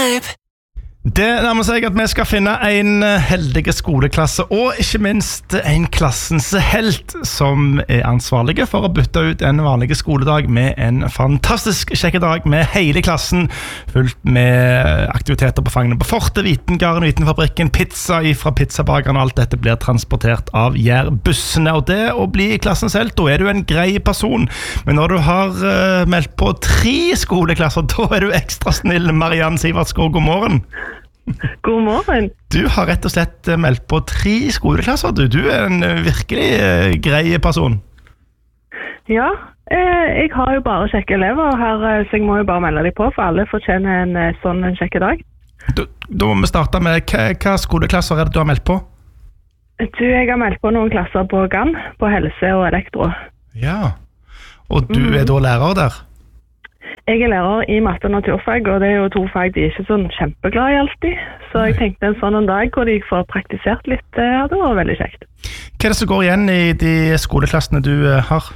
Det nærmer seg at vi skal finne en heldige skoleklasse, og ikke minst en klassens helt, som ansvarlige for å bytte ut en vanlig skoledag med en fantastisk kjekkedag med hele klassen, fullt med aktiviteter på fangene på Fortet, Vitengarden, Vitenfabrikken, pizza fra pizzabakeren, og alt dette blir transportert av Jærbussene. Og det å bli klassens helt, da du en grei person. Men når du har meldt på 3 skoleklasser, da du ekstra snill. Marianne Sivertskog, god morgen. God morgen. Du har rett og slett meldt på 3 skoleklasser. Du en virkelig grei person. Ja, jeg har jo bare kjekke elever her, så jeg må jo bare melde dem på, for alle fortjener en sånn kjekke dag. Da må vi starte med hva skoleklasser det du har meldt på? Jeg har meldt på noen klasser på GAN, på helse og elektro. Ja, og du da lærer der? Jeg lærer i matte og naturfag, og det jo 2 fag de ikke sånn kjempeglade i alltid. Så jeg tenkte en sånn dag hvor de får praktisert litt, det var veldig kjekt. Hva det som går igjen i de skoleklassene du har?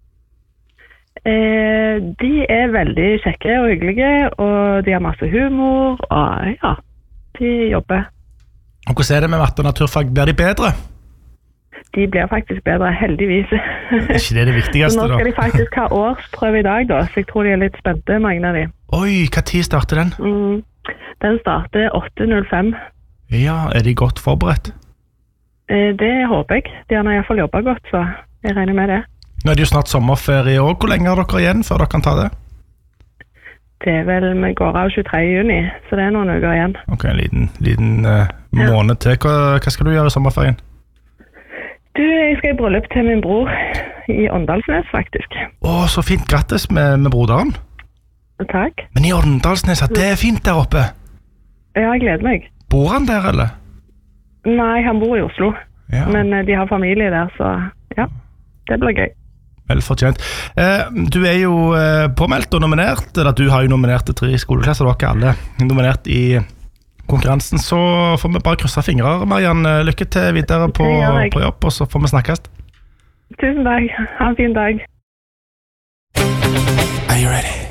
De veldig kjekke og hyggelige, og de har masse humor, og ja, de jobber. Og hvordan det med matte og naturfag? Blir de bedre? De blir faktisk bedre, heldigvis. Ikke det viktigste da? Så nå skal de faktisk ha årsprøve i dag da, så jeg tror de litt spente, mange av de. Oi, hva tid starter den? Den starter 8:05. Ja, de godt forberedt? Det håper jeg. De har i hvert fall jobbet godt, så jeg regner med det. Nå det jo snart sommerferie også. Hvor lenge har dere igjen før dere kan ta det? Det vel, vi går av 23. juni, så det noen uker igjen. Ok, en liten måned til. Hva skal du gjøre i sommerferien? Jeg skal i bryllup til min bror i Åndalsnes, faktisk. Så fint. Grattis med broderen. Takk. Men i Åndalsnes, at det fint der oppe? Ja, jeg gleder meg. Bor han der, eller? Nei, han bor i Oslo. Ja. Men de har familie der, så ja, det blir gøy. Vel fortjent. Du jo påmeldt og nominert, eller du har jo nominert til 3 skoleklasser, dere alle nominert i konkurransen, så får vi bare krysse fingrer, Marianne. Lykke til videre på jobb, og så får vi snakkes. Tusen takk. Ha en fin dag. Are you ready?